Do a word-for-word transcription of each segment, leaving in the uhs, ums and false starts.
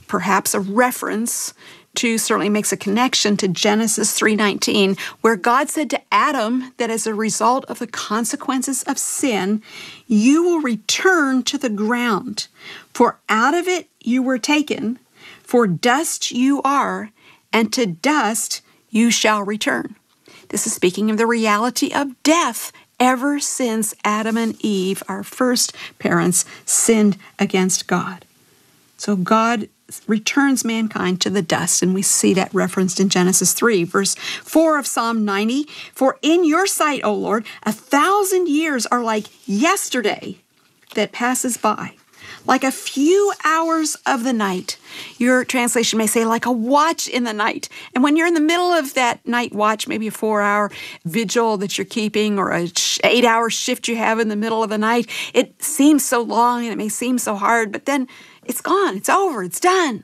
perhaps a reference to, certainly makes a connection to Genesis three nineteen, where God said to Adam that as a result of the consequences of sin, you will return to the ground. For out of it you were taken, for dust you are, and to dust you shall return. This is speaking of the reality of death ever since Adam and Eve, our first parents, sinned against God. So God returns mankind to the dust, and we see that referenced in Genesis three, verse four of Psalm ninety. For in your sight, O Lord, a thousand years are like yesterday that passes by, like a few hours of the night. Your translation may say like a watch in the night. And when you're in the middle of that night watch, maybe a four-hour vigil that you're keeping or a eight-hour shift you have in the middle of the night, it seems so long and it may seem so hard, but then it's gone, it's over, it's done.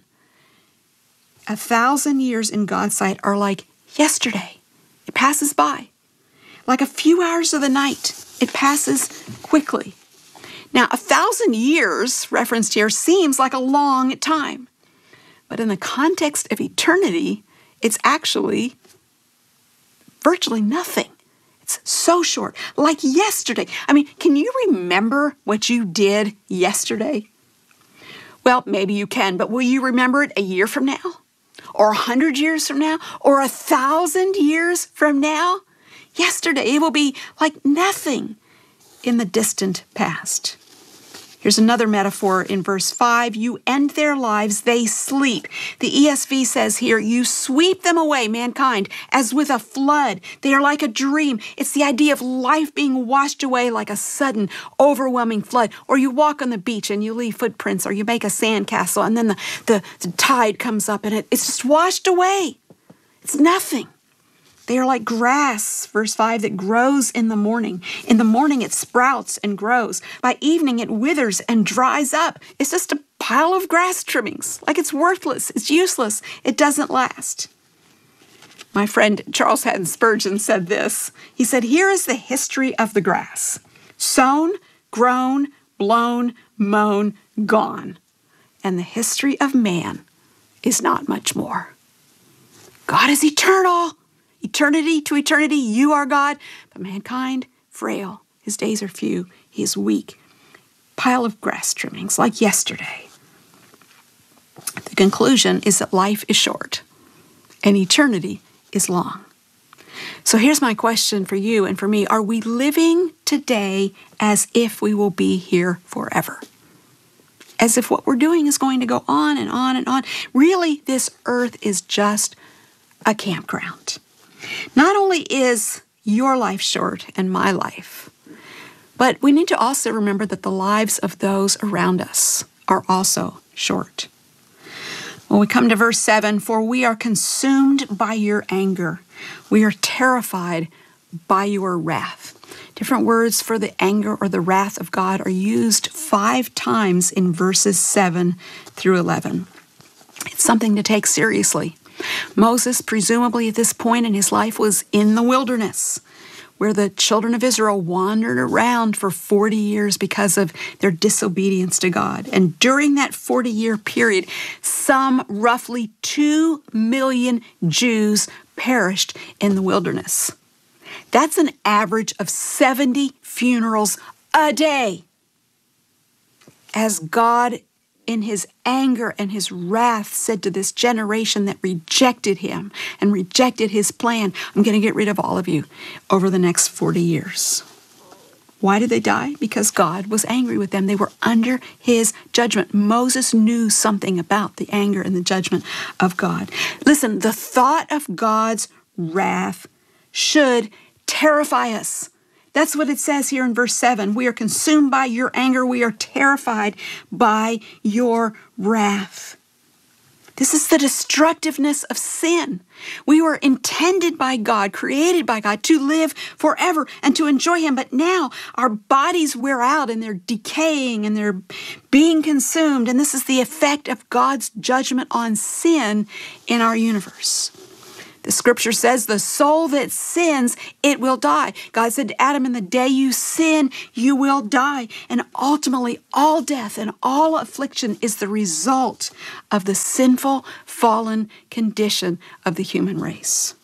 A thousand years in God's sight are like yesterday. It passes by. Like a few hours of the night, it passes quickly. Now, a thousand years, referenced here, seems like a long time. But in the context of eternity, it's actually virtually nothing. It's so short, like yesterday. I mean, can you remember what you did yesterday? Well, maybe you can, but will you remember it a year from now? Or a hundred years from now? Or a thousand years from now? Yesterday, it will be like nothing in the distant past. Here's another metaphor in verse five. You end their lives, they sleep. The E S V says here, you sweep them away, mankind, as with a flood. They are like a dream. It's the idea of life being washed away like a sudden, overwhelming flood. Or you walk on the beach and you leave footprints, or you make a sandcastle, and then the, the, the tide comes up and it, it's just washed away. It's nothing. They are like grass, verse five, that grows in the morning. In the morning it sprouts and grows. By evening it withers and dries up. It's just a pile of grass trimmings. Like it's worthless. It's useless. It doesn't last. My friend Charles Haddon Spurgeon said this. He said, here is the history of the grass. Sown, grown, blown, mown, gone. And the history of man is not much more. God is eternal. Eternity to eternity, you are God, but mankind, frail. His days are few. He is weak. Pile of grass trimmings like yesterday. The conclusion is that life is short and eternity is long. So here's my question for you and for me. Are we living today as if we will be here forever? As if what we're doing is going to go on and on and on. Really, this earth is just a campground. Not only is your life short and my life, but we need to also remember that the lives of those around us are also short. When we come to verse seven, for we are consumed by your anger. We are terrified by your wrath. Different words for the anger or the wrath of God are used five times in verses seven through eleven. It's something to take seriously. Moses, presumably at this point in his life, was in the wilderness, where the children of Israel wandered around for forty years because of their disobedience to God. And during that forty-year period, some roughly two million Jews perished in the wilderness. That's an average of seventy funerals a day. As God, in his anger and his wrath, said to this generation that rejected him and rejected his plan, I'm going to get rid of all of you over the next forty years. Why did they die? Because God was angry with them. They were under his judgment. Moses knew something about the anger and the judgment of God. Listen, the thought of God's wrath should terrify us. That's what it says here in verse seven. We are consumed by your anger. We are terrified by your wrath. This is the destructiveness of sin. We were intended by God, created by God, to live forever and to enjoy him. But now our bodies wear out and they're decaying and they're being consumed. And this is the effect of God's judgment on sin in our universe. The scripture says the soul that sins, it will die. God said to Adam, in the day you sin, you will die. And ultimately, all death and all affliction is the result of the sinful, fallen condition of the human race.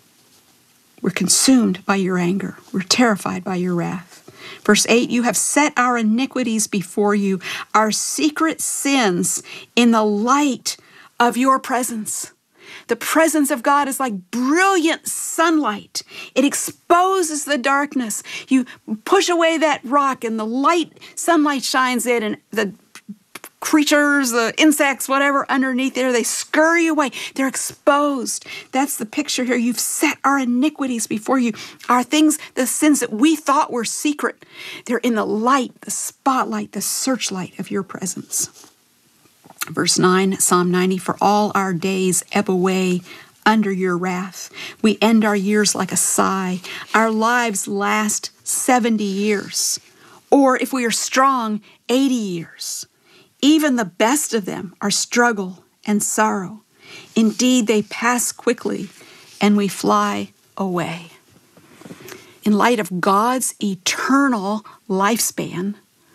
We're consumed by your anger. We're terrified by your wrath. Verse eight, you have set our iniquities before you, our secret sins in the light of your presence. The presence of God is like brilliant sunlight. It exposes the darkness. You push away that rock and the light, sunlight shines in, and the creatures, the insects, whatever underneath there, they scurry away. They're exposed. That's the picture here. You've set our iniquities before you. Our things, the sins that we thought were secret, they're in the light, the spotlight, the searchlight of your presence. Verse nine, Psalm ninety, for all our days ebb away under your wrath. We end our years like a sigh. Our lives last seventy years. Or if we are strong, eighty years. Even the best of them are struggle and sorrow. Indeed, they pass quickly and we fly away. In light of God's eternal lifespan,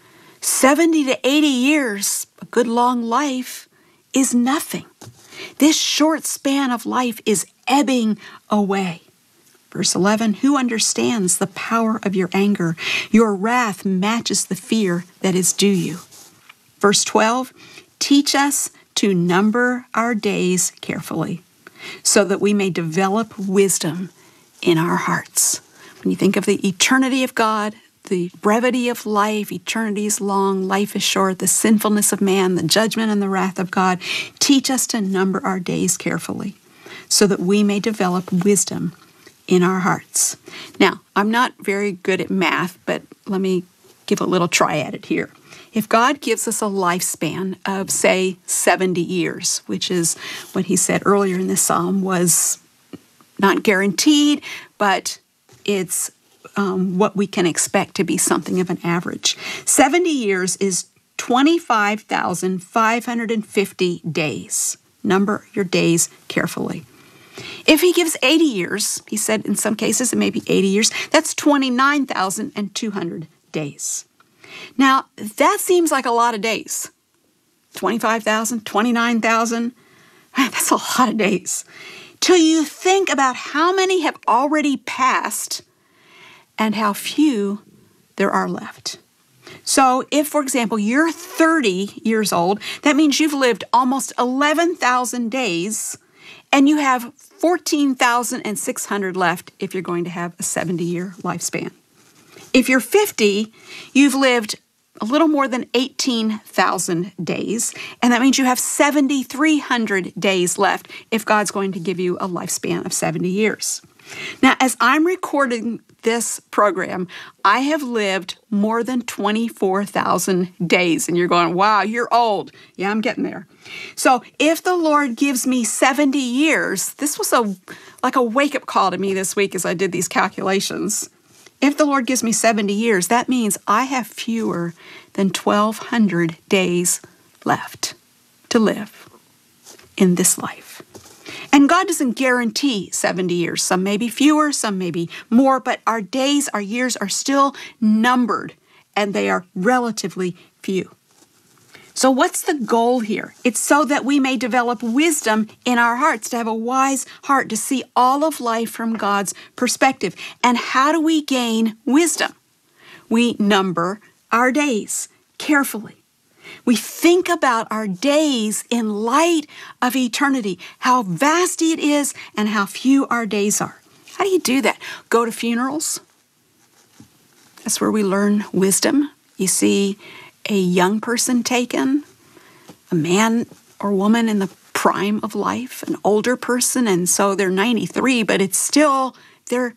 seventy to eighty years, a good long life, is nothing. This short span of life is ebbing away. Verse eleven, who understands the power of your anger? Your wrath matches the fear that is due you. Verse twelve, teach us to number our days carefully so that we may develop wisdom in our hearts. When you think of the eternity of God, the brevity of life, eternity is long, life is short, the sinfulness of man, the judgment and the wrath of God, teach us to number our days carefully so that we may develop wisdom in our hearts. Now, I'm not very good at math, but let me give a little try at it here. If God gives us a lifespan of, say, seventy years, which is what he said earlier in this psalm was not guaranteed, but it's um, what we can expect to be something of an average. seventy years is twenty-five thousand five hundred fifty days. Number your days carefully. If he gives eighty years, he said in some cases it may be eighty years, that's twenty-nine thousand two hundred days. Now, that seems like a lot of days. twenty-five thousand, twenty-nine thousand, that's a lot of days. Till you think about how many have already passed and how few there are left. So if, for example, you're thirty years old, that means you've lived almost eleven thousand days and you have fourteen thousand six hundred left if you're going to have a seventy-year lifespan. If you're fifty, you've lived a little more than eighteen thousand days, and that means you have seven thousand three hundred days left if God's going to give you a lifespan of seventy years. Now, as I'm recording this program, I have lived more than twenty-four thousand days, and you're going, wow, you're old. Yeah, I'm getting there. So if the Lord gives me seventy years, this was a like a wake-up call to me this week as I did these calculations. If the Lord gives me seventy years, that means I have fewer than twelve hundred days left to live in this life. And God doesn't guarantee seventy years. Some may be fewer, some may be more, but our days, our years are still numbered, and they are relatively few. So what's the goal here? It's so that we may develop wisdom in our hearts, to have a wise heart, to see all of life from God's perspective. And how do we gain wisdom? We number our days carefully. We think about our days in light of eternity, how vast it is and how few our days are. How do you do that? Go to funerals. That's where we learn wisdom. You see a young person taken, a man or woman in the prime of life, an older person, and so they're ninety-three, but it's still, they're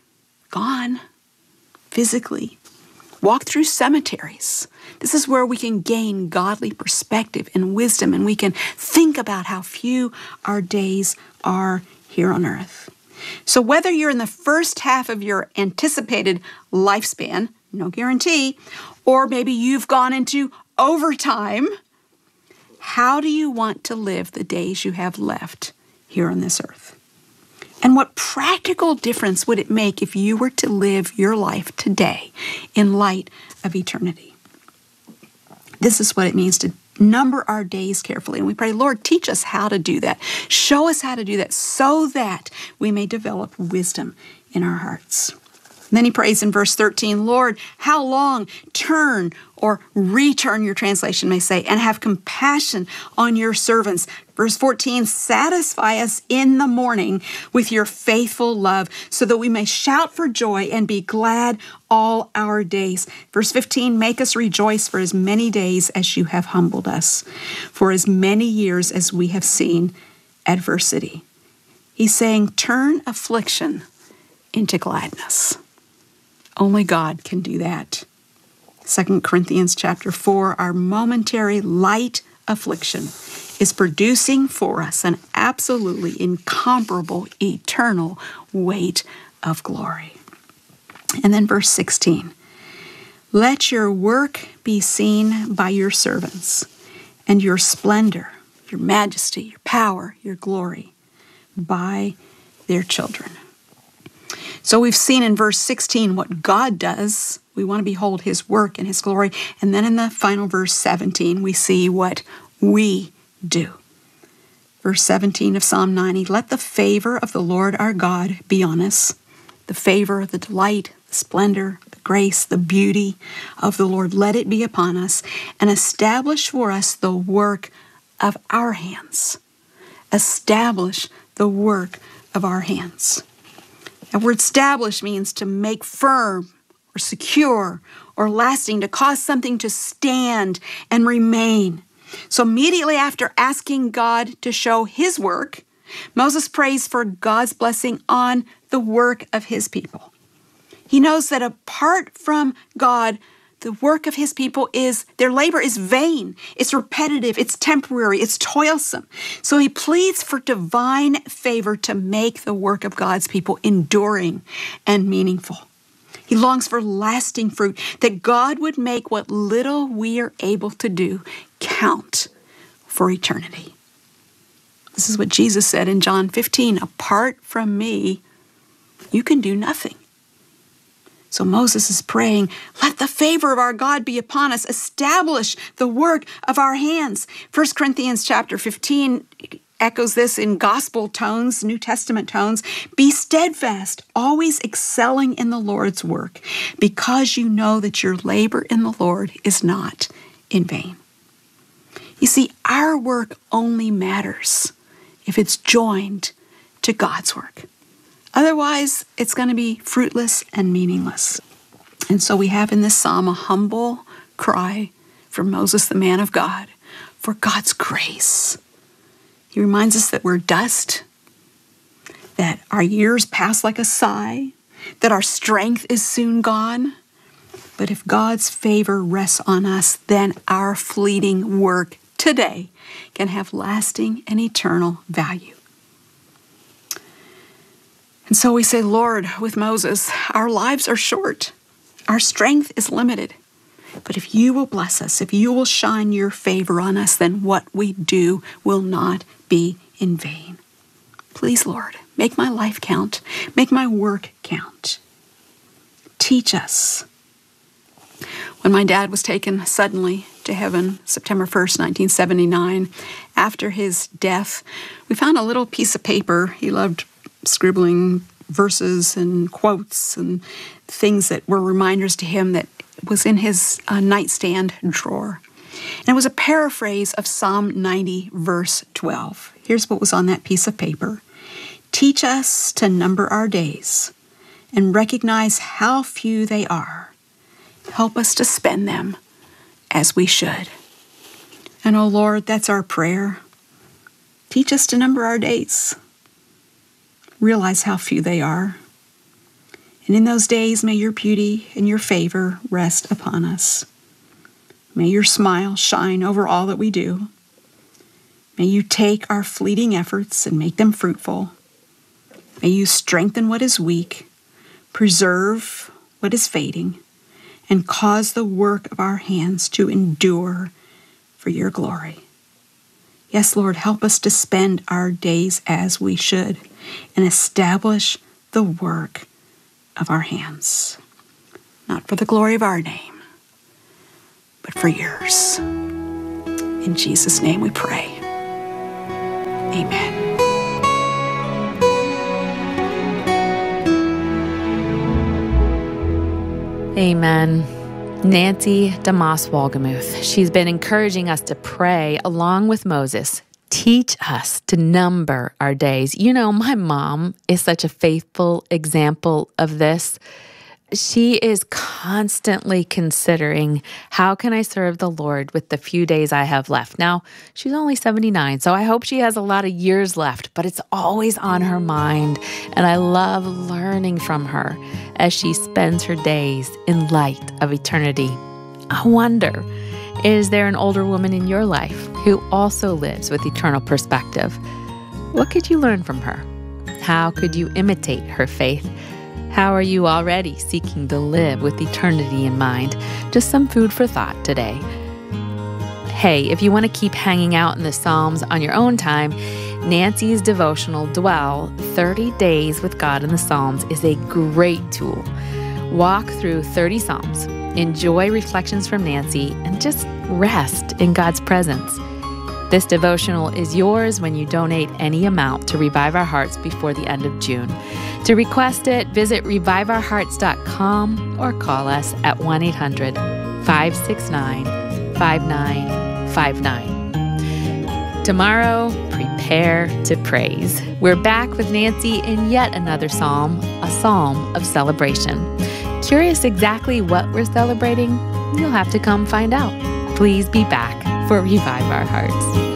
gone physically. Walk through cemeteries. This is where we can gain godly perspective and wisdom, and we can think about how few our days are here on earth. So whether you're in the first half of your anticipated lifespan, no guarantee, or maybe you've gone into overtime, how do you want to live the days you have left here on this earth? And what practical difference would it make if you were to live your life today in light of eternity? This is what it means to number our days carefully. And we pray, Lord, teach us how to do that. Show us how to do that so that we may develop wisdom in our hearts. And then he prays in verse thirteen, Lord, how long? Turn or return, your translation may say, and have compassion on your servants. Verse fourteen, satisfy us in the morning with your faithful love so that we may shout for joy and be glad all our days. Verse fifteen, make us rejoice for as many days as you have humbled us, for as many years as we have seen adversity. He's saying, turn affliction into gladness. Only God can do that. Second Corinthians chapter four, our momentary light affliction is producing for us an absolutely incomparable, eternal weight of glory. And then verse sixteen, let your work be seen by your servants, and your splendor, your majesty, your power, your glory by their children. So we've seen in verse sixteen what God does. We want to behold his work and his glory. And then in the final verse seventeen, we see what we do. Verse seventeen of Psalm ninety, let the favor of the Lord our God be on us. The favor, the delight, the splendor, the grace, the beauty of the Lord, let it be upon us, and establish for us the work of our hands. Establish the work of our hands. The word establish means to make firm or secure or lasting, to cause something to stand and remain. So immediately after asking God to show his work, Moses prays for God's blessing on the work of his people. He knows that apart from God, the work of his people is, their labor is vain, it's repetitive, it's temporary, it's toilsome. So he pleads for divine favor to make the work of God's people enduring and meaningful. He longs for lasting fruit, that God would make what little we are able to do count for eternity. This is what Jesus said in John fifteen, apart from me, you can do nothing. So Moses is praying, let the favor of our God be upon us. Establish the work of our hands. First Corinthians chapter fifteen echoes this in gospel tones, New Testament tones. Be steadfast, always excelling in the Lord's work, because you know that your labor in the Lord is not in vain. You see, our work only matters if it's joined to God's work. Otherwise, it's going to be fruitless and meaningless. And so we have in this psalm a humble cry from Moses, the man of God, for God's grace. He reminds us that we're dust, that our years pass like a sigh, that our strength is soon gone. But if God's favor rests on us, then our fleeting work today can have lasting and eternal value. And so we say, Lord, with Moses, our lives are short. Our strength is limited. But if you will bless us, if you will shine your favor on us, then what we do will not be in vain. Please, Lord, make my life count. Make my work count. Teach us. When my dad was taken suddenly to heaven, September first, nineteen seventy-nine, after his death, we found a little piece of paper. He loved scribbling verses and quotes and things that were reminders to him that was in his uh, nightstand drawer. And it was a paraphrase of Psalm ninety, verse twelve. Here's what was on that piece of paper. Teach us to number our days and recognize how few they are. Help us to spend them as we should. And oh Lord, that's our prayer. Teach us to number our days. Realize how few they are. And in those days, may your beauty and your favor rest upon us. May your smile shine over all that we do. May you take our fleeting efforts and make them fruitful. May you strengthen what is weak, preserve what is fading, and cause the work of our hands to endure for your glory. Yes, Lord, help us to spend our days as we should, and establish the work of our hands, not for the glory of our name, but for yours. In Jesus' name we pray. Amen. Amen. Nancy DeMoss Wolgemuth. She's been encouraging us to pray along with Moses. Teach us to number our days. You know, my mom is such a faithful example of this. She is constantly considering, how can I serve the Lord with the few days I have left? Now, she's only seventy-nine, so I hope she has a lot of years left, but it's always on her mind. And I love learning from her as she spends her days in light of eternity. I wonder, is there an older woman in your life who also lives with eternal perspective? What could you learn from her? How could you imitate her faith? How are you already seeking to live with eternity in mind? Just some food for thought today. Hey, if you want to keep hanging out in the Psalms on your own time, Nancy's devotional Dwell, thirty Days with God in the Psalms is a great tool. Walk through thirty Psalms, enjoy reflections from Nancy, and just rest in God's presence. This devotional is yours when you donate any amount to Revive Our Hearts before the end of June. To request it, visit revive our hearts dot com or call us at one eight hundred, five six nine, five nine five nine. Tomorrow, prepare to praise. We're back with Nancy in yet another psalm, a psalm of celebration. Curious exactly what we're celebrating? You'll have to come find out. Please be back for Revive Our Hearts.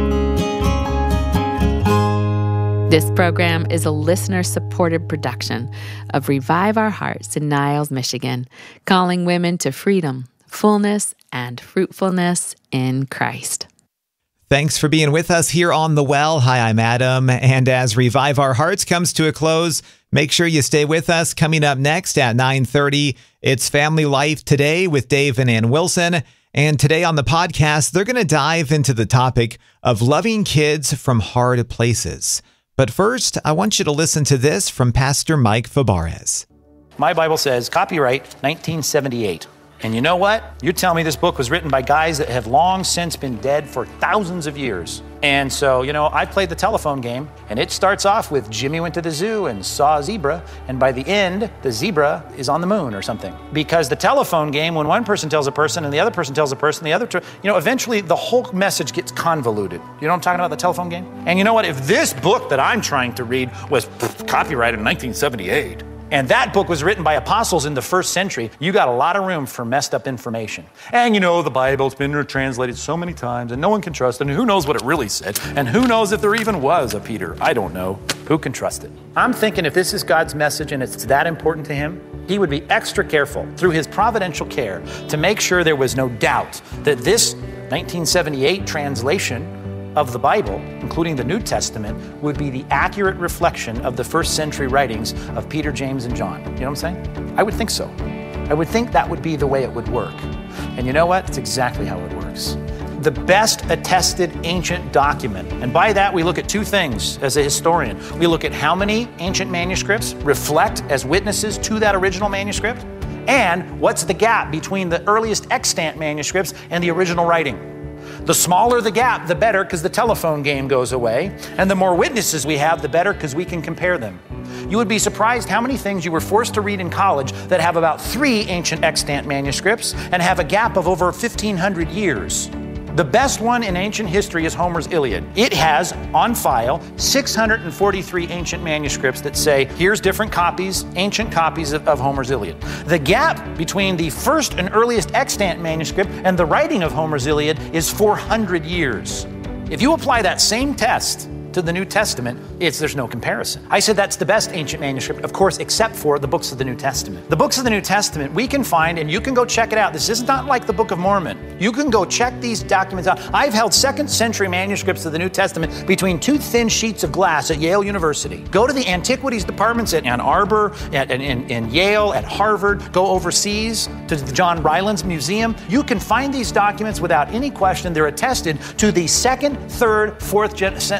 This program is a listener-supported production of Revive Our Hearts in Niles, Michigan, calling women to freedom, fullness, and fruitfulness in Christ. Thanks for being with us here on The Well. Hi, I'm Adam. And as Revive Our Hearts comes to a close, make sure you stay with us. Coming up next at nine thirty, it's Family Life Today with Dave and Ann Wilson. And today on the podcast, they're going to dive into the topic of loving kids from hard places. But first, I want you to listen to this from Pastor Mike Fabarez. My Bible says copyright nineteen seventy-eight. And you know what? You're telling me this book was written by guys that have long since been dead for thousands of years. And so, you know, I played the telephone game, and it starts off with Jimmy went to the zoo and saw a zebra, and by the end, the zebra is on the moon or something. Because the telephone game, when one person tells a person and the other person tells a person, the other, you know, eventually the whole message gets convoluted. You know what I'm talking about, the telephone game? And you know what? If this book that I'm trying to read was pff, copyrighted in nineteen seventy-eight, and that book was written by apostles in the first century, you got a lot of room for messed up information. And you know, the Bible's been translated so many times and no one can trust it. And who knows what it really said? And who knows if there even was a Peter? I don't know. Who can trust it? I'm thinking if this is God's message and it's that important to him, he would be extra careful through his providential care to make sure there was no doubt that this nineteen seventy-eight translation of the Bible, including the New Testament, would be the accurate reflection of the first century writings of Peter, James, and John. You know what I'm saying? I would think so. I would think that would be the way it would work. And you know what? It's exactly how it works. The best attested ancient document, and by that we look at two things as a historian. We look at how many ancient manuscripts reflect as witnesses to that original manuscript, and what's the gap between the earliest extant manuscripts and the original writing. The smaller the gap, the better, because the telephone game goes away. And the more witnesses we have, the better, because we can compare them. You would be surprised how many things you were forced to read in college that have about three ancient extant manuscripts and have a gap of over fifteen hundred years. The best one in ancient history is Homer's Iliad. It has, on file, six hundred forty-three ancient manuscripts that say, here's different copies, ancient copies of, of Homer's Iliad. The gap between the first and earliest extant manuscript and the writing of Homer's Iliad is four hundred years. If you apply that same test to the New Testament, it's there's no comparison. I said that's the best ancient manuscript, of course, except for the books of the New Testament. The books of the New Testament we can find, and you can go check it out. This is not like the Book of Mormon. You can go check these documents out. I've held second century manuscripts of the New Testament between two thin sheets of glass at Yale University. Go to the antiquities departments at Ann Arbor, at, in, in, in Yale, at Harvard. Go overseas to the John Rylands Museum. You can find these documents without any question. They're attested to the second, third, fourth gen- centuries.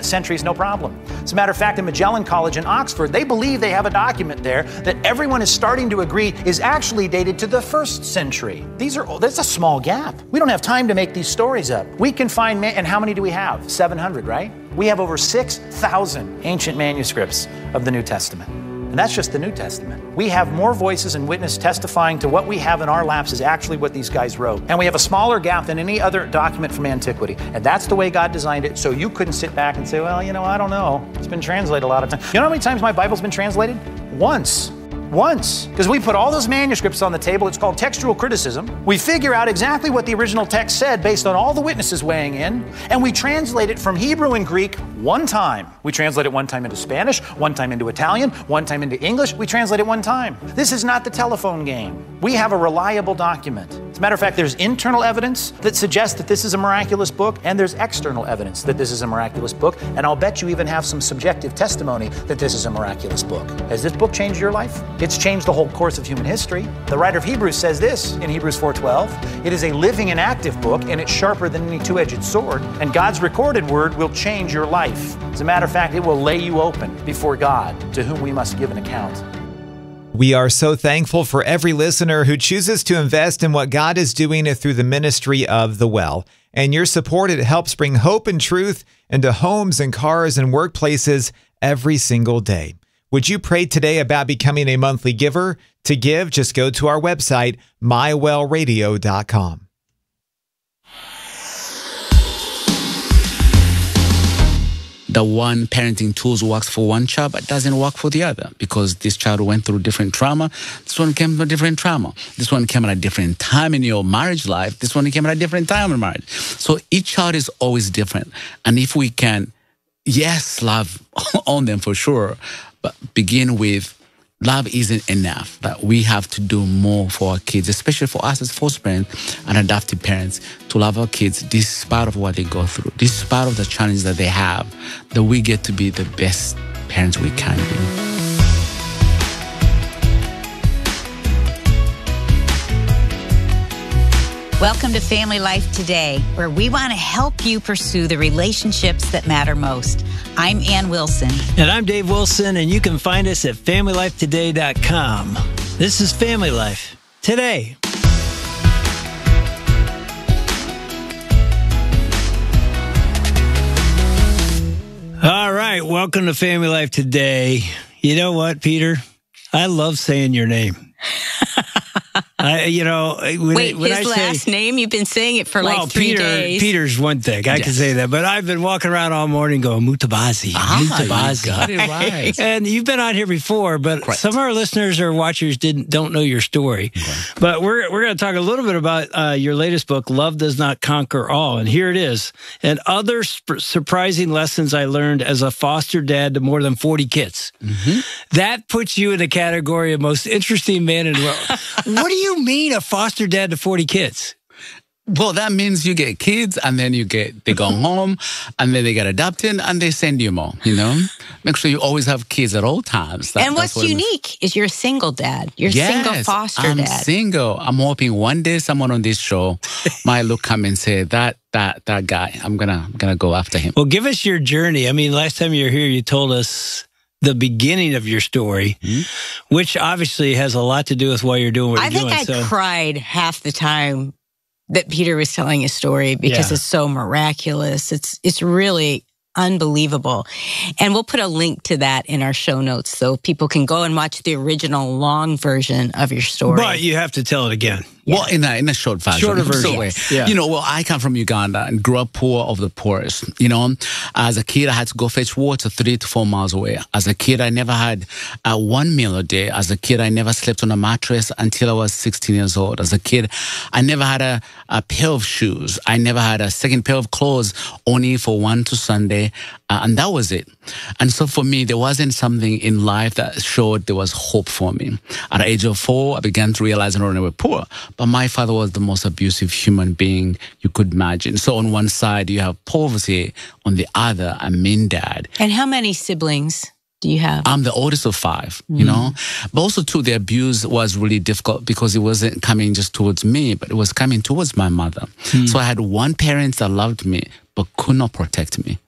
no problem. As a matter of fact, in Magellan College in Oxford, they believe they have a document there that everyone is starting to agree is actually dated to the first century. These are, that's a small gap. We don't have time to make these stories up. We can find, and how many do we have? seven hundred, right? We have over six thousand ancient manuscripts of the New Testament. And that's just the New Testament. We have more voices and witness testifying to what we have in our laps is actually what these guys wrote. And we have a smaller gap than any other document from antiquity. And that's the way God designed it, so you couldn't sit back and say, well, you know, I don't know. It's been translated a lot of times. You know how many times my Bible's been translated? Once. Once. Because we put all those manuscripts on the table. It's called textual criticism. We figure out exactly what the original text said based on all the witnesses weighing in, and we translate it from Hebrew and Greek one time. We translate it one time into Spanish, one time into Italian, one time into English. We translate it one time. This is not the telephone game. We have a reliable document. As a matter of fact, there's internal evidence that suggests that this is a miraculous book, and there's external evidence that this is a miraculous book, and I'll bet you even have some subjective testimony that this is a miraculous book. Has this book changed your life? It's changed the whole course of human history. The writer of Hebrews says this in Hebrews four twelve, it is a living and active book, and it's sharper than any two-edged sword, and God's recorded word will change your life. As a matter of fact, it will lay you open before God, to whom we must give an account. We are so thankful for every listener who chooses to invest in what God is doing through the ministry of The Well. And your support, it helps bring hope and truth into homes and cars and workplaces every single day. Would you pray today about becoming a monthly giver? To give, just go to our website, my well radio dot com. The one parenting tools works for one child but doesn't work for the other, because this child went through different trauma. This one came from a different trauma. This one came at a different time in your marriage life. This one came at a different time in marriage. So each child is always different. And if we can, yes, love on them for sure, but begin with love isn't enough, that we have to do more for our kids, especially for us as foster parents and adoptive parents, to love our kids despite of what they go through, despite of the challenges that they have, that we get to be the best parents we can be. Welcome to Family Life Today, where we want to help you pursue the relationships that matter most. I'm Ann Wilson. And I'm Dave Wilson, and you can find us at family life today dot com. This is Family Life Today. All right, welcome to Family Life Today. You know what, Peter? I love saying your name. I, you know, when Wait, I, when his I last say, name? You've been saying it for well, like three Peter, days. Peter's one thing. I Yes. can say that. But I've been walking around all morning going, Mutabazi, Ah, Mutabazi. you got it right. And you've been on here before, but Correct. some of our listeners or watchers didn't don't know your story. Okay. But we're we're going to talk a little bit about uh, your latest book, Love Does Not Conquer All. And here it is. And other sp- surprising lessons I learned as a foster dad to more than forty kids. Mm-hmm. That puts you in the category of most interesting man in the world. What do you mean a foster dad to forty kids? Well, that means you get kids, and then you get they go home, and then they get adopted, and they send you more. You know, make sure you always have kids at all times. That, and what's what it means. unique is you're a single dad. You're a single Yes, foster I'm dad. single. I'm hoping one day someone on this show might look come and say that that that guy. I'm gonna I'm gonna go after him. Well, give us your journey. I mean, last time you were here, you told us the beginning of your story, mm-hmm. which obviously has a lot to do with why you're doing what I you're think doing. I so. cried half the time that Peter was telling his story because Yeah. it's so miraculous. It's it's really unbelievable. And we'll put a link to that in our show notes so people can go and watch the original long version of your story. But you have to tell it again. Well, in a, in a short version. Shorter version. So, Yes. Yeah. You know, well, I come from Uganda and grew up poor of the poorest. You know, as a kid, I had to go fetch water three to four miles away. As a kid, I never had uh, one meal a day. As a kid, I never slept on a mattress until I was sixteen years old. As a kid, I never had a, a pair of shoes. I never had a second pair of clothes, only for one to Sunday. Uh, and that was it. And so for me, there wasn't something in life that showed there was hope for me. At the age of four, I began to realize not only we were poor, but my father was the most abusive human being you could imagine. So on one side, you have poverty. On the other, a mean dad. And how many siblings do you have? I'm the oldest of five, you know. But also, too, the abuse was really difficult because it wasn't coming just towards me, but it was coming towards my mother. So I had one parent that loved me, but could not protect me.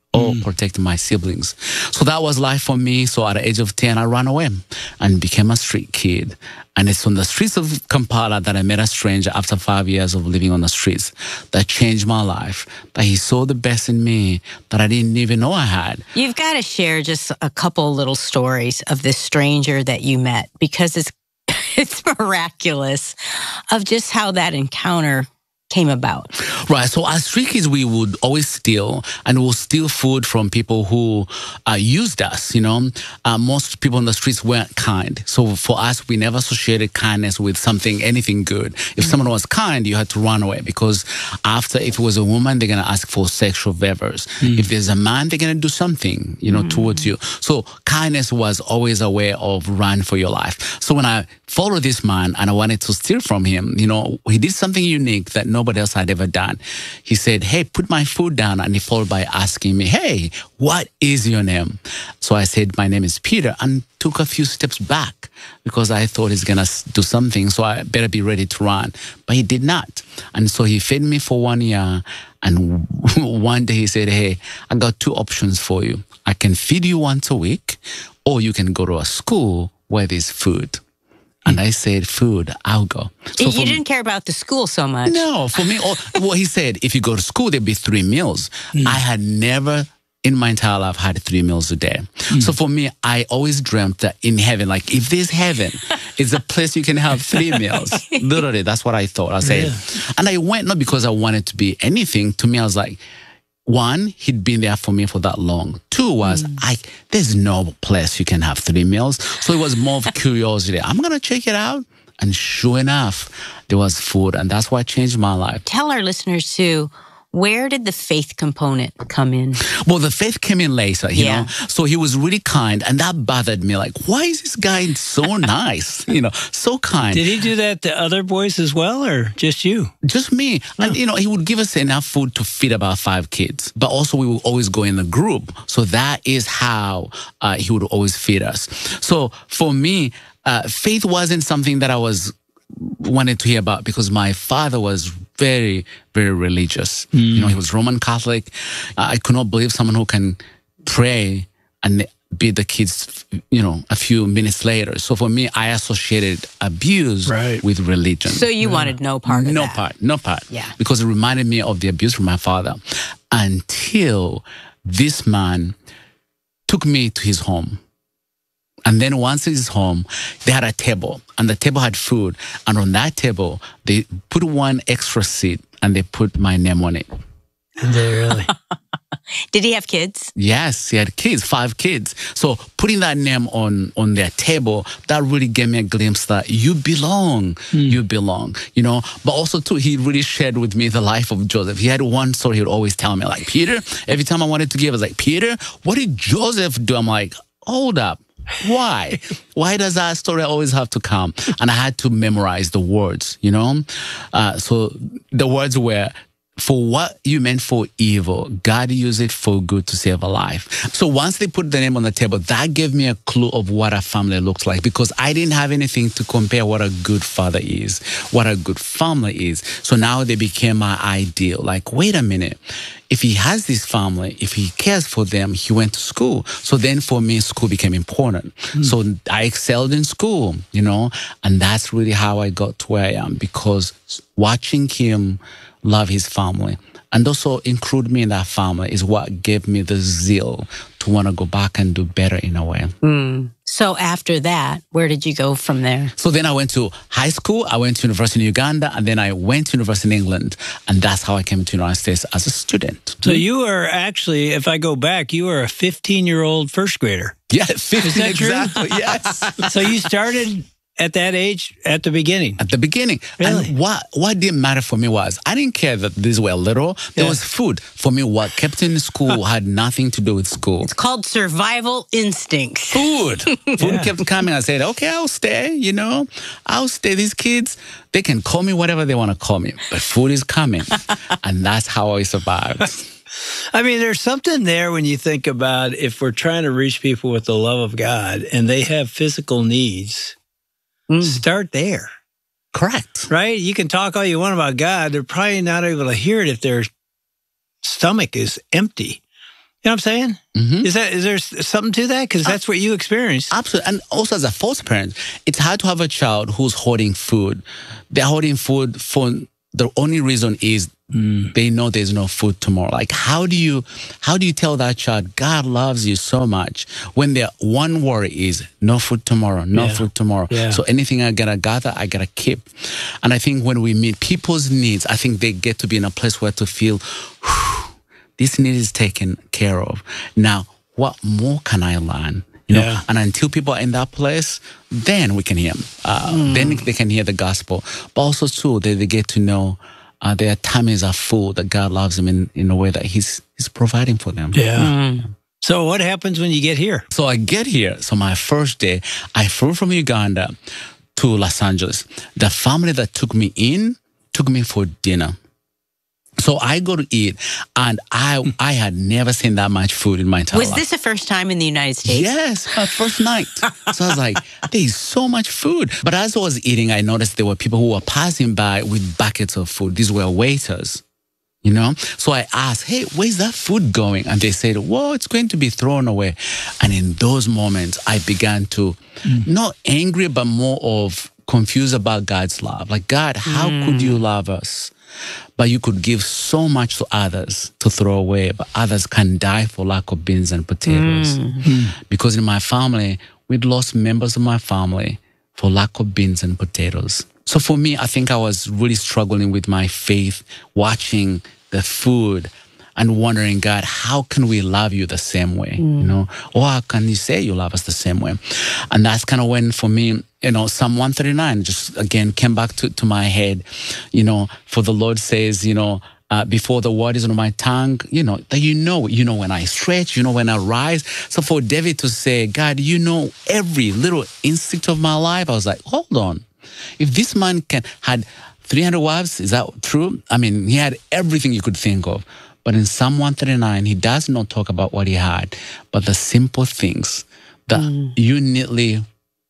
or protect my siblings. So that was life for me. So at the age of ten, I ran away and became a street kid. And it's on the streets of Kampala that I met a stranger after five years of living on the streets that changed my life, that he saw the best in me that I didn't even know I had. You've got to share just a couple little stories of this stranger that you met, because it's it's miraculous of just how that encounter came about. Right. So as street kids, we would always steal, and we'll steal food from people who uh, used us, you know. Uh, most people on the streets weren't kind. So for us, we never associated kindness with something, anything good. If mm-hmm. someone was kind, you had to run away, because after, if it was a woman, they're going to ask for sexual favors. Mm-hmm. If there's a man, they're going to do something, you know, mm-hmm. towards you. So kindness was always a way of run for your life. So when I followed this man and I wanted to steal from him, you know, he did something unique that no nobody else had ever done. He said, hey, put my food down. And he followed by asking me, hey, what is your name? So I said, my name is Peter, and took a few steps back because I thought he's going to do something. So I better be ready to run. But he did not. And so he fed me for one year. And one day he said, hey, I got two options for you. I can feed you once a week, or you can go to a school where there's food. And I said, food, I'll go. So you didn't care about the school so much. No, for me, all, well, he said, if you go to school, there'll be three meals. Mm. I had never in my entire life had three meals a day. Mm. So for me, I always dreamt that in heaven, like if there's heaven, it's a place you can have three meals. Literally, that's what I thought. I said, yeah. And I went not because I wanted to be anything. To me, I was like, one, he'd been there for me for that long. Two was, mm. I there's no place you can have three meals. So it was more of curiosity. I'm going to check it out. And sure enough, there was food. And that's what changed my life. Tell our listeners, too, where did the faith component come in? Well, the faith came in later, you yeah. know. So he was really kind, and that bothered me. Like, why is this guy so nice? You know, so kind. Did he do that to other boys as well, or just you? Just me. Oh. And, you know, he would give us enough food to feed about five kids. But also, we would always go in a group. So that is how uh, he would always feed us. So for me, uh, faith wasn't something that I was wanted to hear about, because my father was very, very religious. Mm. You know, he was Roman Catholic. Uh, I could not believe someone who can pray and beat the kids, you know, a few minutes later. So for me, I associated abuse right. with religion. So you yeah. wanted no part of no that? No part, no part. Yeah. Because it reminded me of the abuse from my father, until this man took me to his home. And then once he's home, they had a table, and the table had food. And on that table, they put one extra seat, and they put my name on it. Did they really? Did he have kids? Yes, he had kids, five kids. So putting that name on, on their table, that really gave me a glimpse that you belong, mm. you belong, you know. But also, too, he really shared with me the life of Joseph. He had one story he would always tell me, like, Peter, every time I wanted to give, I was like, Peter, what did Joseph do? I'm like, hold up. Why? Why does that story always have to come? And I had to memorize the words, you know? Uh, so the words were, for what you meant for evil, God used it for good to save a life. So once they put the name on the table, that gave me a clue of what a family looks like, because I didn't have anything to compare what a good father is, what a good family is. So now they became my ideal. Like, wait a minute. If he has this family, if he cares for them, he went to school. So then for me, school became important. Mm. So I excelled in school, you know, and that's really how I got to where I am, because watching him love his family and also include me in that family is what gave me the zeal to want to go back and do better in a way. Mm. So after that, where did you go from there? So then I went to high school, I went to university in Uganda, and then I went to university in England, and that's how I came to the United States as a student. So you are actually, if I go back, you are a fifteen-year-old first grader. Yeah, fifteen, is that exactly, true? Yes. So you started at that age, at the beginning? At the beginning. Really? And what, what didn't matter for me was, I didn't care that these were little. There yeah. was food. For me, what kept in school had nothing to do with school. It's called survival instincts. Food. Food yeah. kept coming. I said, okay, I'll stay, you know. I'll stay. These kids, they can call me whatever they want to call me. But food is coming. And that's how I survived. I mean, there's something there when you think about if we're trying to reach people with the love of God and they have physical needs, mm. start there. Correct. Right? You can talk all you want about God. They're probably not able to hear it if their stomach is empty. You know what I'm saying? Mm-hmm. Is that is there something to that? Because that's what you experienced. Absolutely. And also as a foster parent, it's hard to have a child who's hoarding food. They're hoarding food for the only reason is mm. they know there's no food tomorrow. Like, how do you how do you tell that child God loves you so much when their one worry is no food tomorrow, no yeah. food tomorrow. Yeah. So anything I gotta gather, I gotta keep. And I think when we meet people's needs, I think they get to be in a place where to feel, whew, this need is taken care of. Now, what more can I learn? You know, yeah. and until people are in that place, then we can hear them. Uh, mm. Then they can hear the gospel. But also, too, they, they get to know uh, their tummies are full, that God loves them in, in a way that He's He's providing for them. Yeah. Mm. So what happens when you get here? So I get here. So my first day, I flew from Uganda to Los Angeles. The family that took me in took me for dinner. So I go to eat, and I I had never seen that much food in my entire life. Was this the first time in the United States? Yes, my first night. So I was like, there's so much food. But as I was eating, I noticed there were people who were passing by with buckets of food. These were waiters, you know? So I asked, hey, where's that food going? And they said, well, it's going to be thrown away. And in those moments, I began to, mm. not angry, but more of confused about God's love. Like, God, how mm. could you love us? But you could give so much to others to throw away, but others can die for lack of beans and potatoes. Mm-hmm. Because in my family, we'd lost members of my family for lack of beans and potatoes. So for me, I think I was really struggling with my faith, watching the food and wondering, God, how can we love you the same way? Mm. You know, or how can you say you love us the same way? And that's kind of when, for me, you know, Psalm one thirty-nine just again came back to, to my head. You know, for the Lord says, you know, uh, before the word is on my tongue, you know, that you know, you know when I stretch, you know when I rise. So for David to say, God, you know every little instinct of my life, I was like, hold on. If this man can had three hundred wives, is that true? I mean, he had everything you could think of. But in Psalm one thirty-nine, he does not talk about what he had, but the simple things that mm. you neatly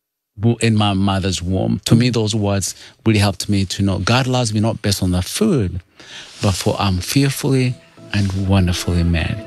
in my mother's womb. To me, those words really helped me to know God loves me not based on the food, but for I'm fearfully and wonderfully made.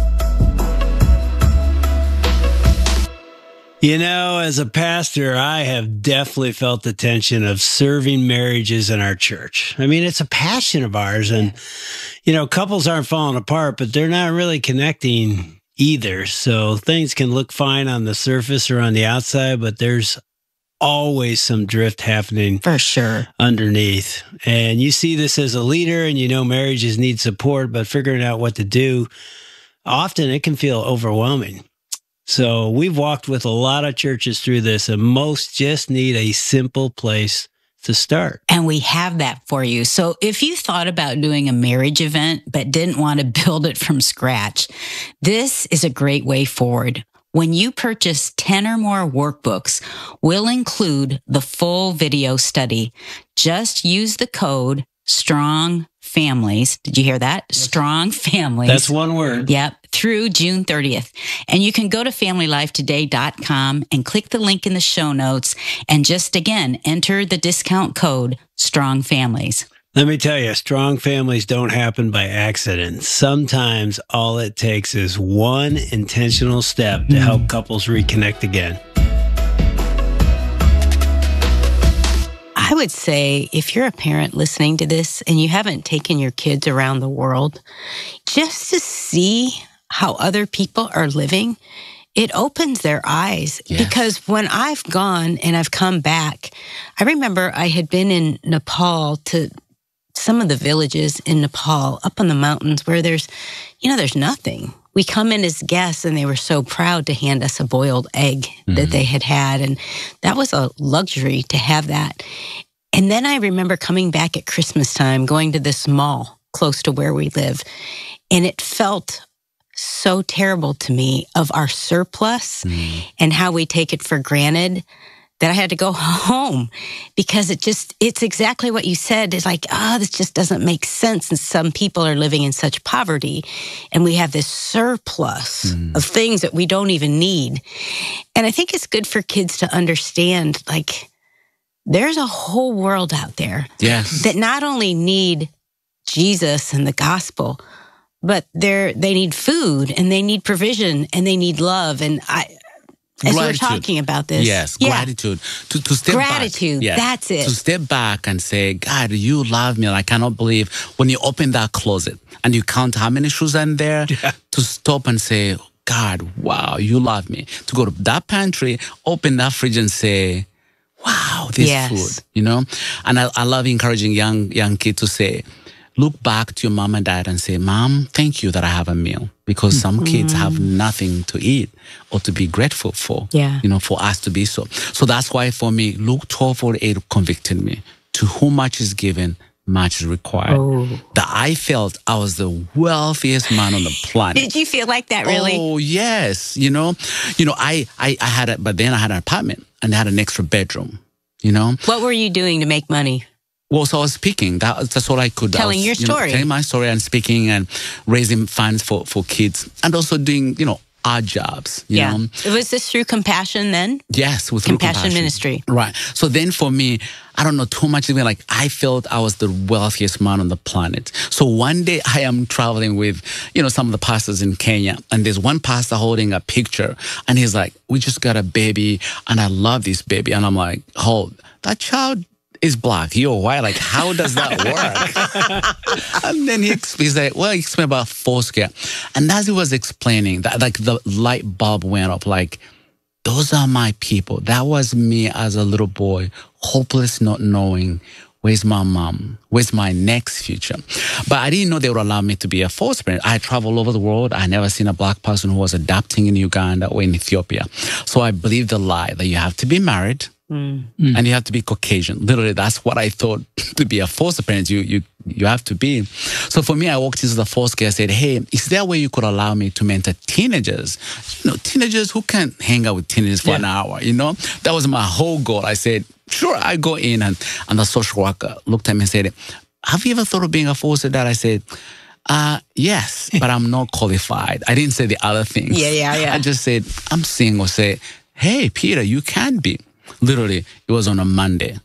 You know, as a pastor, I have definitely felt the tension of serving marriages in our church. I mean, it's a passion of ours. And, you know, couples aren't falling apart, but they're not really connecting either. So things can look fine on the surface or on the outside, but there's always some drift happening for sure underneath. And you see this as a leader, and you know marriages need support, but figuring out what to do, often it can feel overwhelming. So we've walked with a lot of churches through this, and most just need a simple place to start. And we have that for you. So if you thought about doing a marriage event but didn't want to build it from scratch, this is a great way forward. When you purchase ten or more workbooks, we'll include the full video study. Just use the code STRONG FAMILIES. Did you hear that? STRONG FAMILIES. That's one word. Yep. Through June thirtieth. And you can go to family life today dot com and click the link in the show notes and just again, enter the discount code STRONG FAMILIES. Let me tell you, strong families don't happen by accident. Sometimes all it takes is one intentional step to mm. help couples reconnect again. I would say if you're a parent listening to this and you haven't taken your kids around the world, just to see how other people are living, it opens their eyes. Yes. Because when I've gone and I've come back, I remember I had been in Nepal to some of the villages in Nepal up on the mountains where there's, you know, there's nothing. We come in as guests and they were so proud to hand us a boiled egg mm-hmm. that they had had. And that was a luxury to have that. And then I remember coming back at Christmas time, going to this mall close to where we live. And it felt so terrible to me of our surplus mm-hmm. and how we take it for granted that I had to go home because it just, it's exactly what you said. It's like, ah, oh, this just doesn't make sense. And some people are living in such poverty and we have this surplus mm. of things that we don't even need. And I think it's good for kids to understand, like, there's a whole world out there yes. that not only need Jesus and the gospel, but they're they need food and they need provision and they need love. And I, as we're talking about this, yes, yeah. gratitude to to step gratitude. back. Yeah, that's it. To step back and say, God, you love me. And I cannot believe when you open that closet and you count how many shoes are in there. Yeah. To stop and say, God, wow, you love me. To go to that pantry, open that fridge and say, wow, this yes. food, you know? And I, I love encouraging young young kids to say, look back to your mom and dad and say, Mom, thank you that I have a meal. Because some mm. kids have nothing to eat or to be grateful for, yeah. you know, for us to be so. So that's why for me, Luke twelve forty-eight convicted me. To whom much is given, much is required. Oh. That I felt I was the wealthiest man on the planet. Did you feel like that, really? Oh, yes. You know, you know, I, I, I had a, but then I had an apartment and I had an extra bedroom, you know. What were you doing to make money? Well, so I was speaking. That, that's all I could. Telling I was, your you know, story. telling my story and speaking and raising funds for, for kids. And also doing, you know, odd jobs. You yeah. know? Was this through Compassion then? Yes. With Compassion, compassion Ministry. Right. So then for me, I don't know too much. Even like I felt I was the wealthiest man on the planet. So one day I am traveling with, you know, some of the pastors in Kenya. And there's one pastor holding a picture. And he's like, we just got a baby. And I love this baby. And I'm like, oh, that child is black, you're white. Like, how does that work? And then he, he's like, well, he explained about Foursquare. And as he was explaining, that, like the light bulb went up, like, those are my people. That was me as a little boy, hopeless, not knowing where's my mom, where's my next future. But I didn't know they would allow me to be a foster parent. I traveled all over the world. I never seen a black person who was adopting in Uganda or in Ethiopia. So I believed the lie that you have to be married, Mm. and you have to be Caucasian. Literally, that's what I thought to be a foster parent. You you you have to be. So for me, I walked into the foster care. I said, "Hey, is there a way you could allow me to mentor teenagers? You know, teenagers who can hang out with teenagers for yeah. an hour. You know, that was my whole goal." I said, "Sure." I go in, and and the social worker looked at me and said, "Have you ever thought of being a foster dad?" I said, Uh, yes, but I'm not qualified. I didn't say the other things. Yeah, yeah, yeah. I just said, I'm single. Say, hey, Peter, you can be. Literally, it was on a Monday.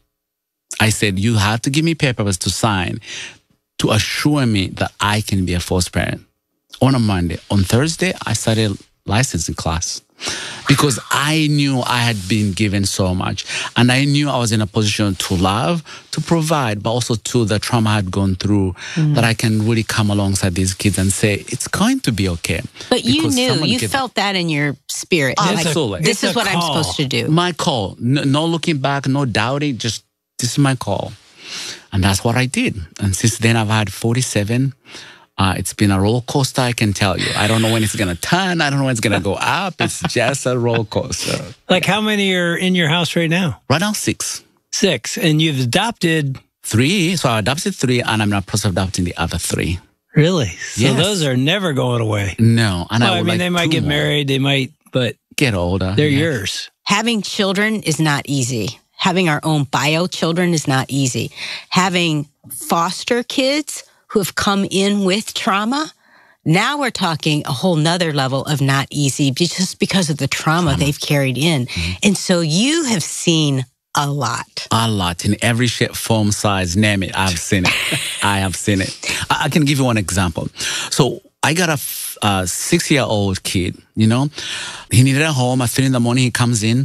I said, you have to give me papers to sign to assure me that I can be a foster parent. On a Monday. On Thursday, I started licensing class because I knew I had been given so much. And I knew I was in a position to love, to provide, but also to the trauma I had gone through, mm. that I can really come alongside these kids and say, it's going to be okay. But you knew, you felt that in your spirit. Absolutely. Like, this is what I'm supposed to do. My call. No, no looking back, no doubting, just this is my call. And that's what I did. And since then, I've had forty-seven. Uh, it's been a roller coaster, I can tell you. I don't know when it's going to turn. I don't know when it's going to go up. It's just a roller coaster. Like how many are in your house right now? Right now, six. Six. And you've adopted? Three. So I adopted three, and I'm in the process of adopting the other three. Really? So yes. Those are never going away? No. And well, I, I mean, like they might get more. married, they might, but... Get older. They're yeah. yours. Having children is not easy. Having our own bio children is not easy. Having foster kids who have come in with trauma, now we're talking a whole nother level of not easy just because of the trauma, trauma. they've carried in. Mm-hmm. And so you have seen a lot. A lot. In every shape, form, size, name it. I've seen it. I have seen it. I, I can give you one example. So I got a uh, six-year-old kid, you know. He needed a home. At three in the morning, he comes in.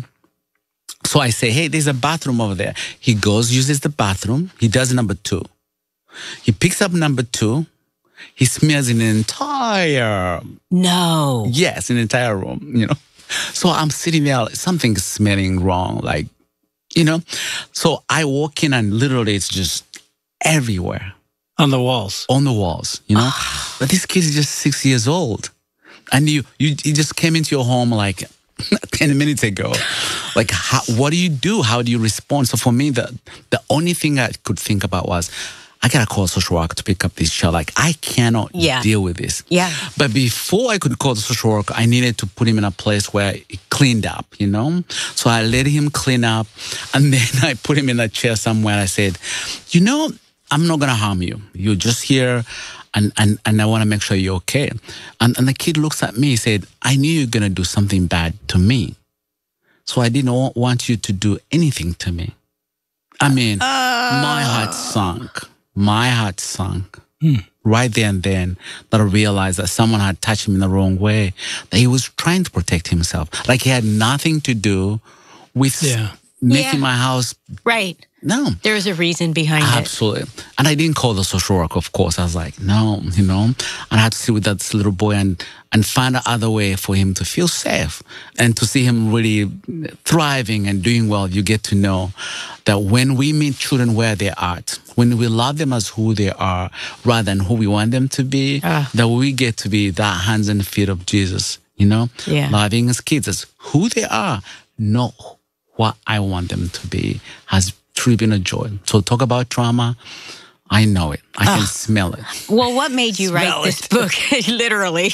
So I say, hey, there's a bathroom over there. He goes, uses the bathroom. He does number two. He picks up number two. He smears an entire... No. Yes, an entire room, you know. So I'm sitting there, like, something's smelling wrong, like, you know. So I walk in and literally it's just everywhere. On the walls. On the walls, you know. But this kid is just six years old. And you, you, you just came into your home like ten minutes ago. Like, how, what do you do? How do you respond? So for me, the, the only thing I could think about was, I got to call a social worker to pick up this child. Like, I cannot yeah. deal with this. Yeah. But before I could call the social worker, I needed to put him in a place where he cleaned up, you know? So I let him clean up. And then I put him in a chair somewhere. I said, you know, I'm not going to harm you. You're just here. And, and, and I want to make sure you're okay. And, and the kid looks at me and said, I knew you were going to do something bad to me. So I didn't want you to do anything to me. I mean, uh... my heart sunk. My heart sunk. Hmm. right there and then that I realized that someone had touched him in the wrong way, that he was trying to protect himself. Like he had nothing to do with Yeah. making Yeah. my house. Right. No. There was a reason behind it. Absolutely. And I didn't call the social worker, of course. I was like, no, you know. And I had to sit with that little boy and, and find another way for him to feel safe and to see him really thriving and doing well. You get to know that when we meet children where they are at, when we love them as who they are rather than who we want them to be, Ah. that we get to be the hands and feet of Jesus, you know, Yeah. loving his kids as who they are, not what I want them to be, has truly been a joy. So talk about trauma. I know it. I can smell it. Well, what made you write Smell this it. book? Literally.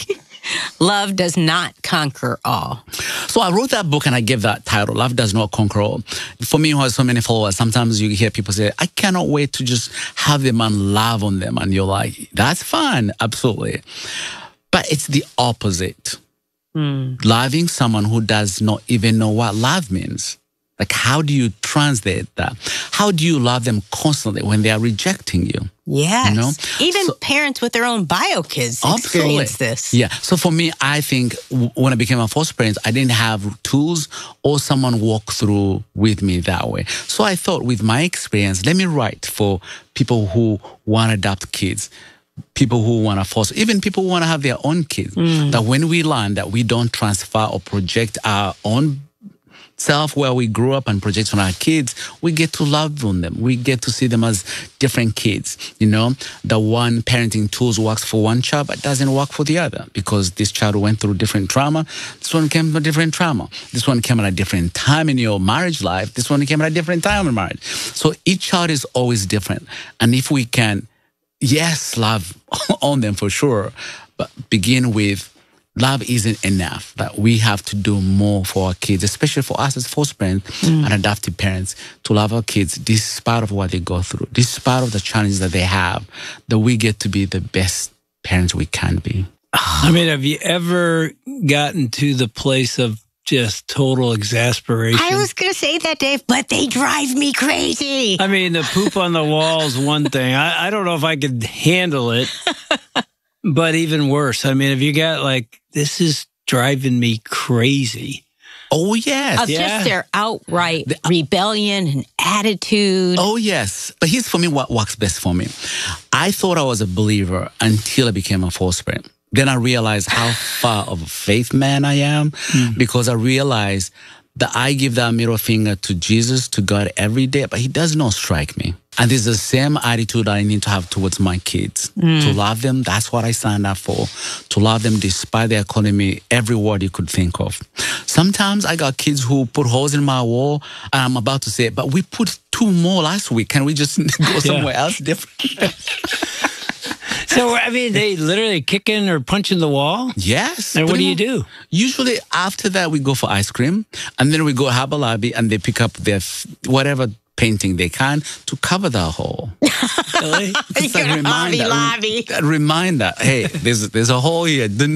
Love does not conquer all. So I wrote that book and I gave that title, Love Does Not Conquer All. For me, who has so many followers, sometimes you hear people say, I cannot wait to just have them and love on them. And you're like, that's fine. Absolutely. But it's the opposite. Mm. Loving someone who does not even know what love means. Like, how do you translate that? How do you love them constantly when they are rejecting you? Yes. You know? Even So- parents with their own bio kids experience this. Yeah. So for me, I think w- when I became a foster parent, I didn't have tools or someone walk through with me that way. So I thought with my experience, let me write for people who want to adopt kids, people who want to foster, even people who want to have their own kids. That when we learn that we don't transfer or project our own self where we grew up and project on our kids, we get to love on them. We get to see them as different kids. You know, the one parenting tools works for one child, but doesn't work for the other because this child went through different trauma. This one came from a different trauma. This one came at a different time in your marriage life. This one came at a different time in marriage. So each child is always different. And if we can, yes, love on them for sure, but begin with love isn't enough, that we have to do more for our kids, especially for us as foster parents and adoptive parents, to love our kids despite of what they go through, despite of the challenges that they have, that we get to be the best parents we can be. I mean, have you ever gotten to the place of just total exasperation? I was going to say that, Dave, but they drive me crazy. I mean, the poop on the wall is one thing. I, I don't know if I could handle it, but even worse. I mean, if you got like, this is driving me crazy. Oh, yes. Of Yeah. just their outright rebellion and attitude. Oh, yes. But here's for me what works best for me. I thought I was a believer until I became a foster parent. Then I realized how far of a faith man I am because I realized that I give that middle finger to Jesus, to God every day, but he does not strike me. And it's the same attitude I need to have towards my kids. To love them, that's what I signed up for. To love them despite their calling me every word you could think of. Sometimes I got kids who put holes in my wall, and I'm about to say, but we put two more last week. Can we just go somewhere else different? So, I mean, they literally kicking or punching the wall? Yes. And what do pretty you much. do? Usually after that, we go for ice cream, and then we go Harbor Lobby, and they pick up their f- whatever painting they can to cover the hole. Really? It's You're gonna Hobby Lobby. That reminder, hey, there's there's a hole here. Didn't,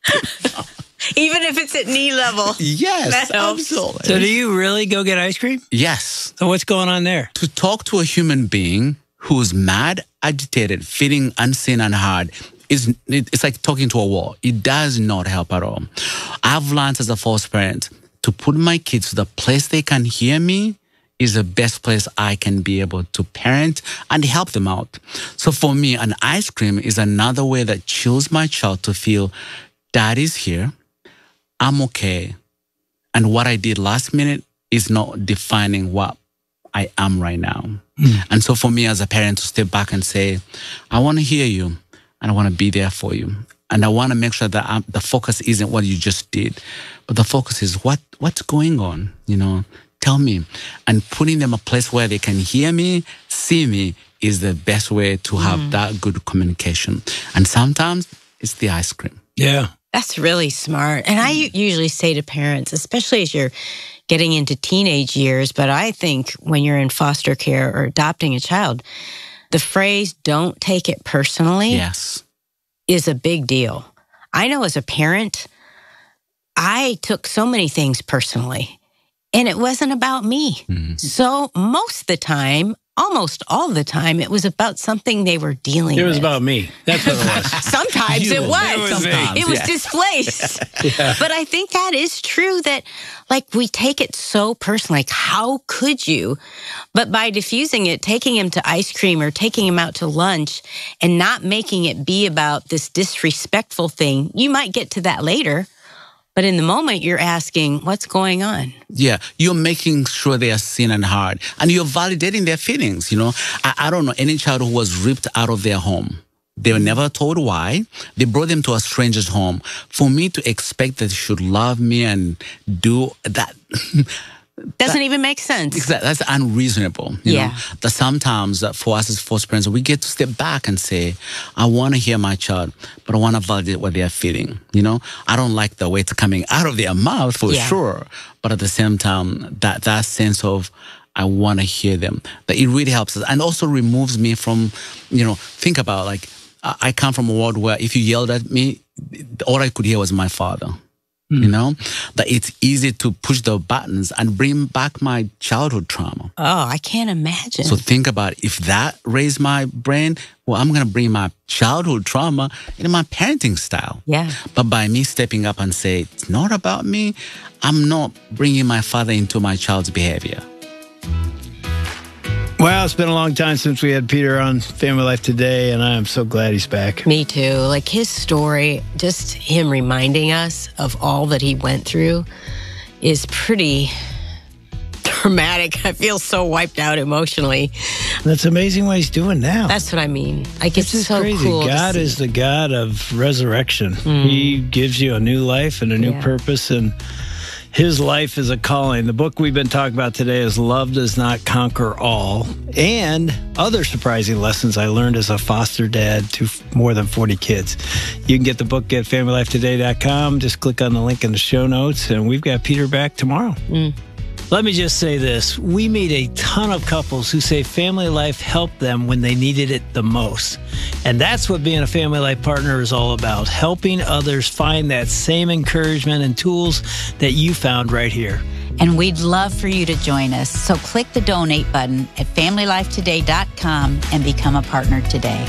Even if it's at knee level. yes, That helps. absolutely. So, do you really go get ice cream? Yes. So, what's going on there? To talk to a human being who's mad, agitated, feeling unseen and hard, is it's like talking to a wall. It does not help at all. I've learned as a foster parent to put my kids to the place they can hear me is the best place I can be able to parent and help them out. So for me, an ice cream is another way that chills my child to feel Daddy's here, I'm okay, and what I did last minute is not defining what I am right now. Mm. And so for me as a parent to step back and say, I want to hear you and I want to be there for you. And I want to make sure that I'm, the focus isn't what you just did, but the focus is what what's going on, you know, tell me. And putting them a place where they can hear me, see me is the best way to have mm. that good communication. And sometimes it's the ice cream. Yeah. That's really smart. And I usually say to parents, especially as you're getting into teenage years, but I think when you're in foster care or adopting a child, the phrase, don't take it personally, yes, is a big deal. I know as a parent, I took so many things personally, and it wasn't about me. Mm-hmm. So most of the time, almost all the time, it was about something they were dealing with. It was about me. That's what it was. Sometimes You. it was. It was me. Sometimes. It was Yeah. displaced. Yeah. But I think that is true that, like, we take it so personally. Like, how could you? But by diffusing it, taking him to ice cream or taking him out to lunch and not making it be about this disrespectful thing, you might get to that later. But in the moment, you're asking, what's going on? Yeah, you're making sure they are seen and heard, and you're validating their feelings. You know, I, I don't know any child who was ripped out of their home. They were never told why. They brought them to a stranger's home. For me to expect that they should love me and do that. Doesn't even make sense. Exactly. That's unreasonable. You Yeah. know? That sometimes uh, for us as foster parents, we get to step back and say, I want to hear my child, but I want to validate what they are feeling. You know, I don't like the way it's coming out of their mouth for Yeah. sure. But at the same time, that, that sense of, I want to hear them, that it really helps us and also removes me from, you know, think about like, I I come from a world where if you yelled at me, all I could hear was my father. You know, that it's easy to push the buttons and bring back my childhood trauma. Oh, I can't imagine. So think about if that raised my brain, well, I'm going to bring my childhood trauma into my parenting style. Yeah. But by me stepping up and say, it's not about me, I'm not bringing my father into my child's behavior. Well, it's been a long time since we had Peter on Family Life Today, and I am so glad he's back. Me too. Like his story, just him reminding us of all that he went through is pretty dramatic. I feel so wiped out emotionally. That's amazing what he's doing now. That's what I mean. Like it's This is so crazy. cool. to God see. is the God of resurrection. He gives you a new life and a new Yeah. purpose, and his life is a calling. The book we've been talking about today is Love Does Not Conquer All, and other surprising lessons I learned as a foster dad to f- more than forty kids. You can get the book at family life today dot com. Just click on the link in the show notes, and we've got Peter back tomorrow. Let me just say this. We meet a ton of couples who say Family Life helped them when they needed it the most. And that's what being a Family Life partner is all about, helping others find that same encouragement and tools that you found right here. And we'd love for you to join us. So click the donate button at family life today dot com and become a partner today.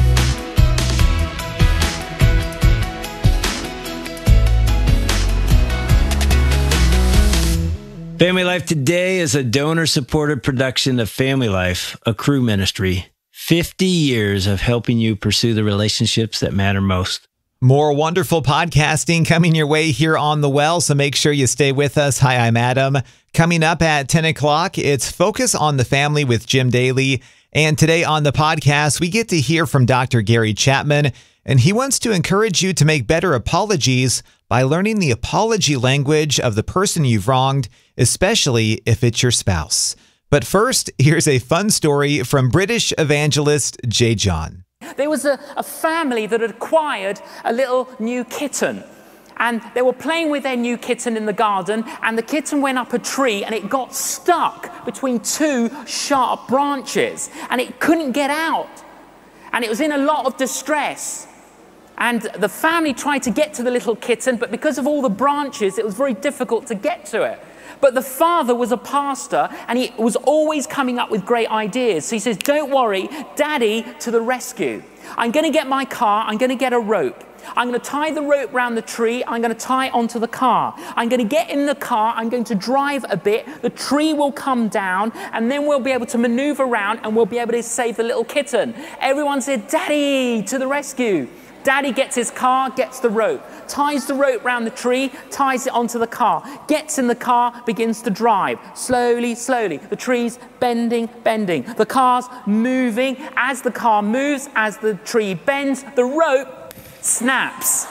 Family Life Today is a donor-supported production of Family Life, a Crew ministry. fifty years of helping you pursue the relationships that matter most. More wonderful podcasting coming your way here on The Well, so make sure you stay with us. Hi, I'm Adam. Coming up at ten o'clock, it's Focus on the Family with Jim Daly. And today on the podcast, we get to hear from Doctor Gary Chapman, and he wants to encourage you to make better apologies by learning the apology language of the person you've wronged, especially if it's your spouse. But first, here's a fun story from British evangelist Jay John. There was a, a family that had acquired a little new kitten. And they were playing with their new kitten in the garden, and the kitten went up a tree and it got stuck between two sharp branches and it couldn't get out. And it was in a lot of distress. And the family tried to get to the little kitten, but because of all the branches, it was very difficult to get to it. But the father was a pastor, and he was always coming up with great ideas. So he says, don't worry, Daddy to the rescue. I'm going to get my car, I'm going to get a rope. I'm going to tie the rope around the tree, I'm going to tie it onto the car. I'm going to get in the car, I'm going to drive a bit, the tree will come down, and then we'll be able to maneuver around and we'll be able to save the little kitten. Everyone said, Daddy to the rescue. Daddy gets his car, gets the rope, ties the rope round the tree, ties it onto the car, gets in the car, begins to drive. Slowly, slowly. The tree's bending, bending. The car's moving. As the car moves, as the tree bends, the rope snaps.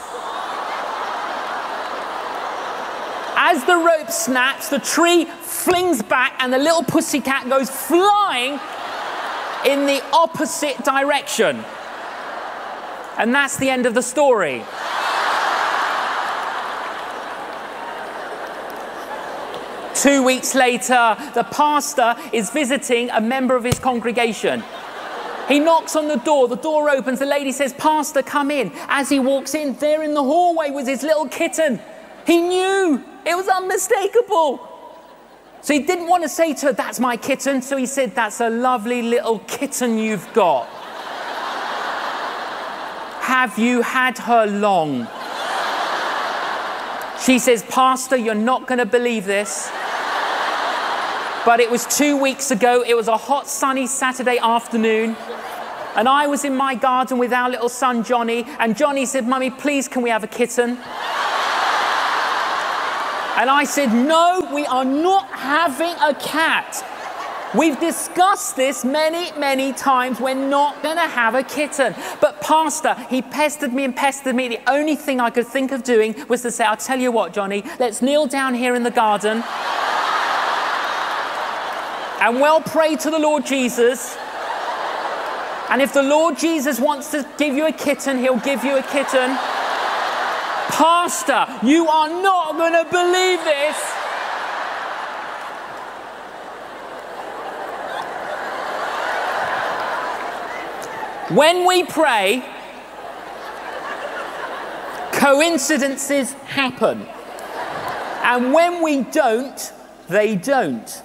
As the rope snaps, the tree flings back and the little pussycat goes flying in the opposite direction. And that's the end of the story. Two weeks later, the pastor is visiting a member of his congregation. He knocks on the door, the door opens, the lady says, Pastor, come in. As he walks in, there in the hallway was his little kitten. He knew, it was unmistakable. So he didn't want to say to her, that's my kitten. So he said, that's a lovely little kitten you've got. Have you had her long? She says, Pastor, you're not going to believe this. But it was two weeks ago. It was a hot, sunny Saturday afternoon. And I was in my garden with our little son, Johnny. And Johnny said, Mummy, please, can we have a kitten? And I said, no, we are not having a cat. We've discussed this many, many times. We're not going to have a kitten. But Pastor, he pestered me and pestered me. The only thing I could think of doing was to say, I'll tell you what, Johnny, let's kneel down here in the garden and well pray to the Lord Jesus. And if the Lord Jesus wants to give you a kitten, he'll give you a kitten. Pastor, you are not going to believe this. When we pray, coincidences happen. And when we don't, they don't.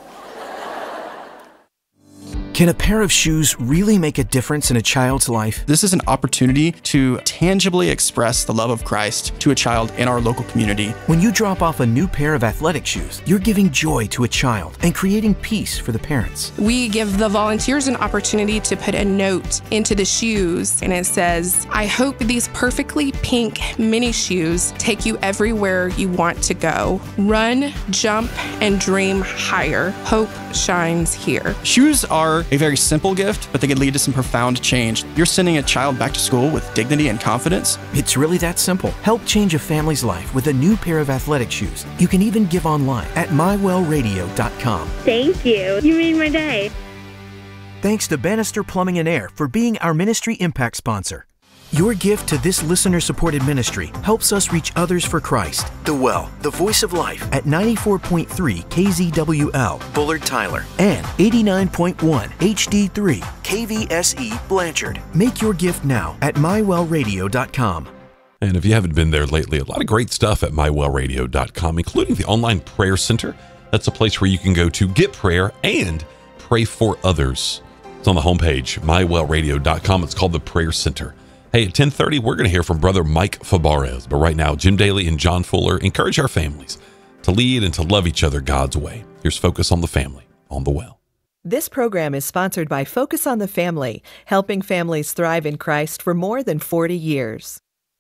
Can a pair of shoes really make a difference in a child's life? This is an opportunity to tangibly express the love of Christ to a child in our local community. When you drop off a new pair of athletic shoes, you're giving joy to a child and creating peace for the parents. We give the volunteers an opportunity to put a note into the shoes, and it says, I hope these perfectly pink mini shoes take you everywhere you want to go. Run, jump, and dream higher. Hope shines here. Shoes are a very simple gift, but they can lead to some profound change. You're sending a child back to school with dignity and confidence. It's really that simple. Help change a family's life with a new pair of athletic shoes. You can even give online at my well radio dot com. Thank you. You made my day. Thanks to Bannister Plumbing and Air for being our ministry impact sponsor. Your gift to this listener-supported ministry helps us reach others for Christ. The Well, the voice of life at ninety-four point three K Z W L, Bullard Tyler, and eighty-nine point one H D three K V S E Blanchard. Make your gift now at my well radio dot com. And if you haven't been there lately, a lot of great stuff at my well radio dot com, including the online prayer center. That's a place where you can go to get prayer and pray for others. It's on the homepage, my well radio dot com. It's called the Prayer Center. Hey, at ten thirty, we're going to hear from Brother Mike Fabarez. But right now, Jim Daly and John Fuller encourage our families to lead and to love each other God's way. Here's Focus on the Family on The Well. This program is sponsored by Focus on the Family, helping families thrive in Christ for more than forty years.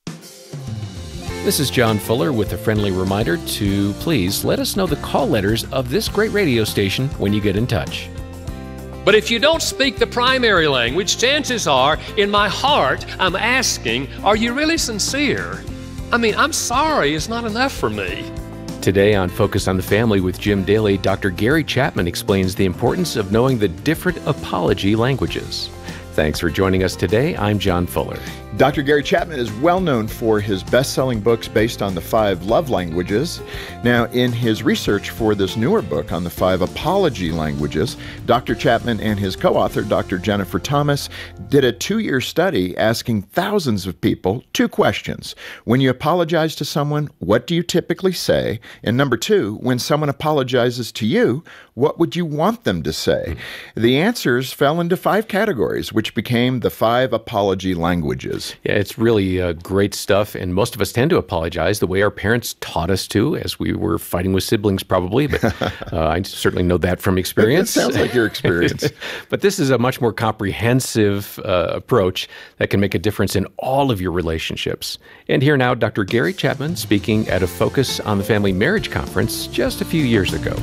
This is John Fuller with a friendly reminder to please let us know the call letters of this great radio station when you get in touch. But if you don't speak the primary language, chances are, in my heart, I'm asking, are you really sincere? I mean, I'm sorry is not enough for me. Today on Focus on the Family with Jim Daly, Doctor Gary Chapman explains the importance of knowing the different apology languages. Thanks for joining us today. I'm John Fuller. Doctor Gary Chapman is well known for his best-selling books based on the five love languages. Now, in his research for this newer book on the five apology languages, Doctor Chapman and his co-author, Doctor Jennifer Thomas, did a two-year study asking thousands of people two questions. When you apologize to someone, what do you typically say? And number two, when someone apologizes to you, what would you want them to say? The answers fell into five categories, which became the five apology languages. Yeah, it's really uh, great stuff, and most of us tend to apologize the way our parents taught us to, as we were fighting with siblings probably, but uh, I certainly know that from experience. It sounds like your experience. But this is a much more comprehensive uh, approach that can make a difference in all of your relationships. And here now, Doctor Gary Chapman speaking at a Focus on the Family Marriage Conference just a few years ago.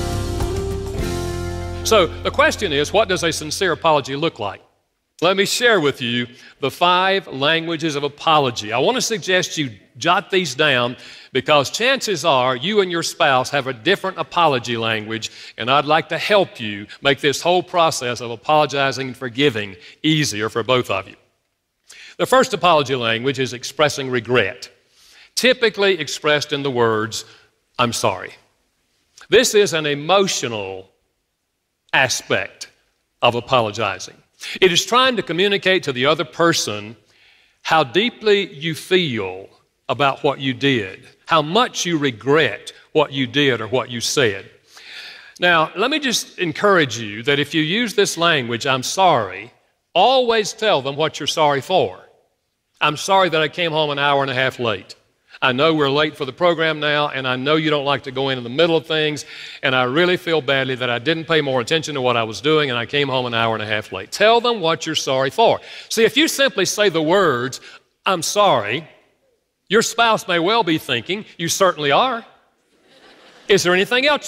So the question is, what does a sincere apology look like? Let me share with you the five languages of apology. I want to suggest you jot these down because chances are you and your spouse have a different apology language, and I'd like to help you make this whole process of apologizing and forgiving easier for both of you. The first apology language is expressing regret, typically expressed in the words, I'm sorry. This is an emotional aspect of apologizing. It is trying to communicate to the other person how deeply you feel about what you did, how much you regret what you did or what you said. Now, let me just encourage you that if you use this language, I'm sorry, always tell them what you're sorry for. I'm sorry that I came home an hour and a half late. I know we're late for the program now, and I know you don't like to go in in the middle of things, and I really feel badly that I didn't pay more attention to what I was doing, and I came home an hour and a half late. Tell them what you're sorry for. See, if you simply say the words, I'm sorry, your spouse may well be thinking, you certainly are. Is there anything else